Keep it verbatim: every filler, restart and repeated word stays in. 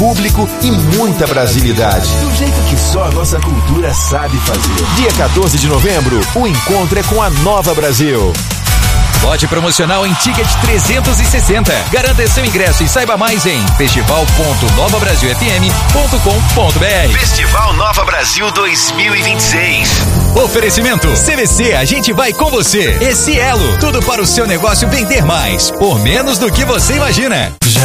público e muita brasilidade. Do jeito que só a nossa cultura sabe fazer. Dia quatorze de novembro, o encontro é com a Nova Brasil. Lote promocional em Ticket trezentos e sessenta. Garanta seu ingresso e saiba mais em festival ponto nova brasil f m ponto com ponto b r. Festival Nova Brasil dois mil e vinte e seis. Oferecimento C V C, a gente vai com você. E Cielo, tudo para o seu negócio vender mais, por menos do que você imagina.